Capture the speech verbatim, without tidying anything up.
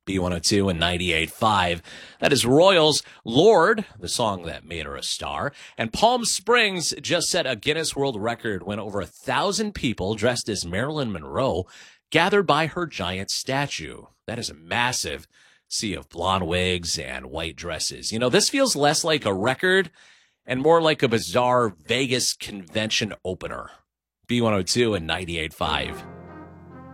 B one oh two and ninety-eight point five. That is Royals' Lord, the song that made her a star. And Palm Springs just set a Guinness World Record when over a thousand people dressed as Marilyn Monroe gathered by her giant statue. That is a massive sea of blonde wigs and white dresses. You know, this feels less like a record and more like a bizarre Vegas convention opener. B one oh two and ninety-eight point five.